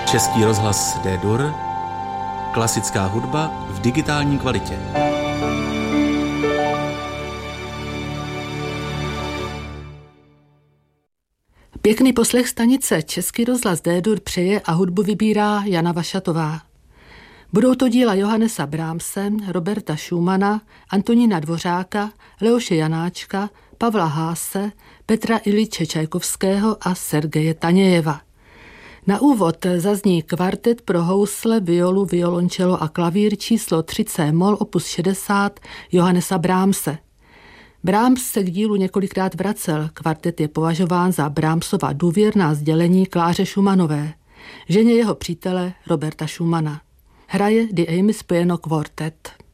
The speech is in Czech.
Český rozhlas D-Dur, klasická hudba v digitální kvalitě. Pěkný poslech stanice Český rozhlas D-Dur přeje a hudbu vybírá Jana Vašatová. Budou to díla Johannesa Brahmse, Roberta Schumana, Antonína Dvořáka, Leoše Janáčka, Pavla Haase, Petra Iljiče Čajkovského a Sergeje Tanějeva. Na úvod zazní kvartet pro housle, violu, violončelo a klavír číslo 3 C-moll opus 60 Johannesa Brahmse. Brahms se k dílu několikrát vracel. Kvartet je považován za Brahmsova důvěrná sdělení Kláře Schumannové, ženě jeho přítele Roberta Schumana. Hraje The Amy Piano Quartet.